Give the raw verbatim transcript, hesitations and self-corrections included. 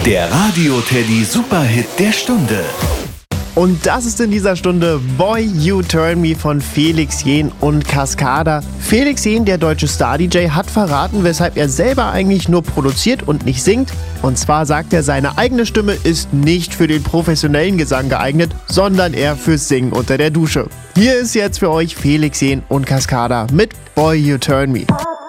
Der Radio Teddy Superhit der Stunde. Und das ist in dieser Stunde Boy You Turn Me von Felix Jähn und Cascada. Felix Jähn, der deutsche Star-D J, hat verraten, weshalb er selber eigentlich nur produziert und nicht singt. Und zwar sagt er, seine eigene Stimme ist nicht für den professionellen Gesang geeignet, sondern eher fürs Singen unter der Dusche. Hier ist jetzt für euch Felix Jähn und Cascada mit Boy You Turn Me.